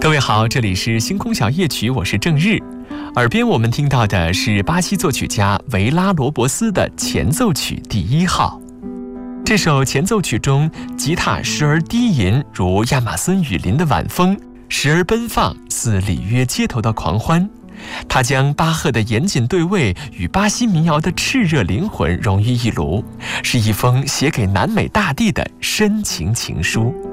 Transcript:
各位好，这里是星空小夜曲，我是郑日。耳边我们听到的是巴西作曲家维拉罗伯斯的前奏曲第1号。这首前奏曲中，吉他时而低吟如亚马孙雨林的晚风，时而奔放似里约街头的狂欢。他将巴赫的严谨对位与巴西民谣的炽热灵魂融于一炉，是一封写给南美大地的深情情书。